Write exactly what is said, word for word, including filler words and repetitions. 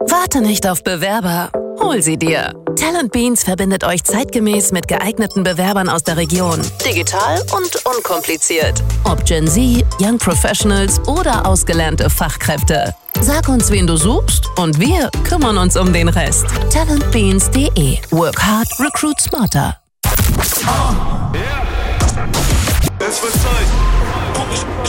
Warte nicht auf Bewerber, hol sie dir. Talent Beans verbindet euch zeitgemäß mit geeigneten Bewerbern aus der Region. Digital und unkompliziert. Ob Gen Z, Young Professionals oder ausgelernte Fachkräfte. Sag uns, wen du suchst und wir kümmern uns um den Rest. talentbeans punkt de. Work hard, recruit smarter. Es wird Zeit.